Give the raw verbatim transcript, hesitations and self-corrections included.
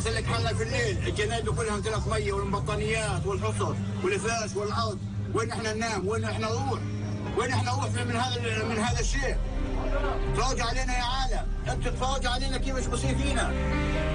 نسلك حالنا في الليل، الجنادل كلها ثلاث ميه والبطانيات والحصص والفراش والعود، وين احنا ننام؟ وين احنا نروح؟ وين احنا نروح من هذا من هذا الشيء؟ تفرجوا علينا يا عالم، انتوا تفرجوا علينا كيف بصير فينا.